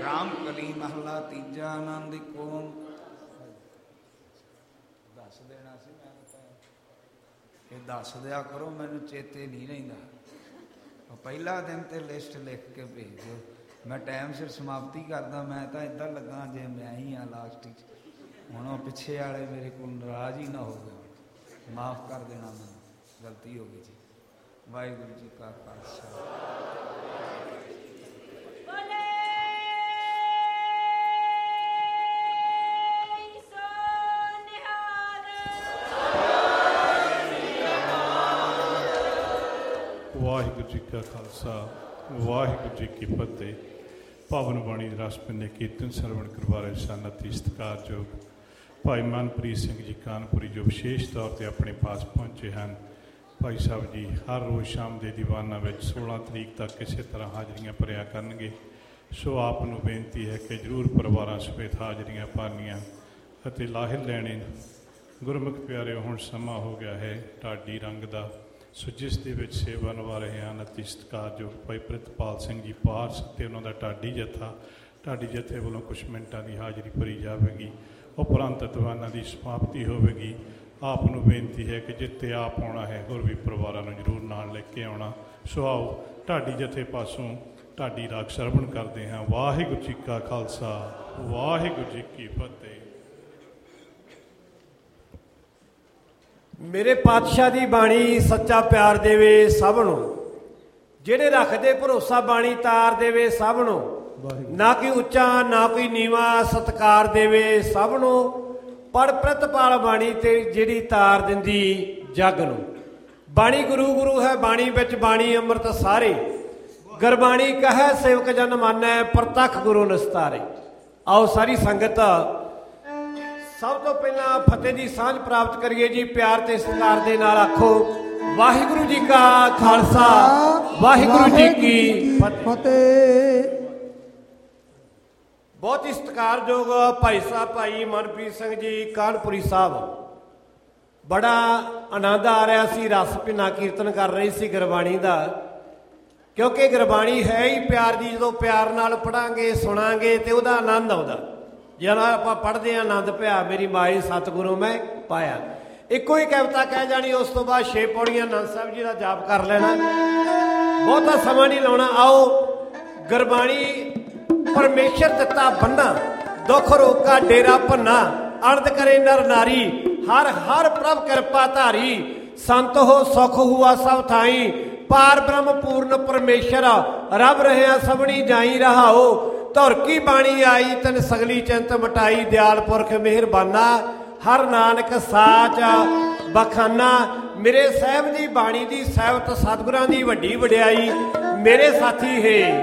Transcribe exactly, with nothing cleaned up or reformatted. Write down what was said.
राम कली महला तीजा आनंद कौम दस देना सी मैं ये दस दिया करो मैनू चेते नहीं रहिंदा पहला दिन तो लिस्ट लिख के भेज दो मैं टाइम सिर समाप्ति करदा मैं तो इदा लगा जे मैं ही हाँ लास्ट हुण पिछे वाले मेरे को नाराज ही ना हो गए माफ़ कर देना मैं गलती हो गई जी वाहिगुरू जी का खालसा वाहिगुरू जी का खालसा वाहिगुरू जी की फतेह। पावन बाणी रस पिंडे कीर्तन सरवण करवा रहे सन अति सत्कारयोग भाई मनप्रीत सिंह जी कानपुरी जो विशेष तौर पर अपने पास पहुँचे हैं। भाई साहब जी हर रोज़ शाम के दीवाना में सोलह तरीक तक किसी तरह हाजरियाँ भरिया करनगे। सो आपनूं बेनती है कि जरूर परिवार समेत हाजरियाँ भरनियां अते लाहिर लैने। गुरमुख प्यारे हुण समा हो गया है ढाडी रंग का सो जिस दे विच सेवा निभा रहे हैं अति सत्कारयोग भाई प्रितपाल सिंह जी पारस ते उन्हों दा ढाडी जत्था ढाडी जत्थे वालों कुछ मिनटां की हाज़री भरी जाएगी। उपरंत दीवाना की समाप्ति होगी। आप नूं बेनती है कि जिते आप आना है होर भी परिवारां नूं जरूर नाल लेके आना। सो आओ ढाडी जत्थे पासों ढाडी राग सरवण करते हैं। वाहिगुरू जी का खालसा वाहिगुरू जी की फतेह। मेरे पातशाह की बाणी सच्चा प्यार देवे सब नूं जेड़े रखदे भरोसा बाणी तार देवे सब नूं ना कोई उच्चा ना कोई नीवा सत्कार देवे सब नूं पर प्रतिपाल बाणी ते जिहड़ी तार दिंदी जग नूं। बाणी गुरु गुरु है बाणी विच बाणी अमृत सारे गुरबाणी कहे सेवक जन मानै प्रतख गुरु निस्तारे। आओ सारी संगत सब तो पहला फतेह की सांझ प्राप्त करिए जी। प्यार ते सत्कार दे नाल आखो वाहिगुरू जी का खालसा वाहिगुरू जी की फतेह। बहुत ही सत्कारयोग भाई साहब भाई मनप्रीत सिंह जी कानपुरी साहब बड़ा आनंद आ रहा सी। रस भिन्ना कीर्तन कर रही सी गुरबाणी का क्योंकि गुरबाणी है ही प्यार की। जो प्यार नाल पढ़ांगे सुनांगे तो वह आनंद आता। जब आप पढ़ते हैं आनंद पाया मेरी माई सतगुरु मैं पाया। एको ही कविता कह जानी उस तो बाद छे पौड़ियां आनंद साहब जी का जाप कर लेना बहुता समा नहीं लाना। आओ गुरबाणी परमेश्वर दिता बन्ना दुख रोका डेरा भन्ना अर्द करे नर नारी हर हर प्रभ कृपा धारी संत हो सुख हुआ सब थाई पार ब्रह्म पूर्ण परमेश्वर रब रहा सबनी जाई रहाओ। धुर की बाणी आई तन सगली चिंत मटाई दयाल पुरख मेहरबाना हर नानक साच बखाना। मेरे साहब की बाणी की सैवत सतगुरां की वड्डी वड्याई मेरे साथी है